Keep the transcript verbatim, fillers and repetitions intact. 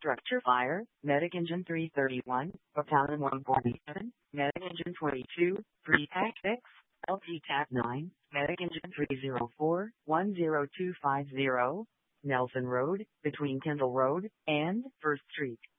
Structure fire, medic engine three thirty-one, battalion one forty-seven, medic engine twenty-two, three tac six, L T tac nine, medic engine three oh four, one oh two five zero, Nelson Road, between Kendall Road and first Street.